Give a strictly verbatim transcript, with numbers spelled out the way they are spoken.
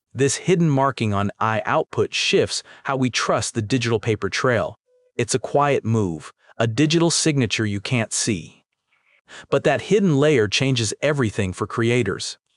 This hidden marking on I output shifts how we trust the digital paper trail. It's a quiet move, a digital signature you can't see. But that hidden layer changes everything for creators.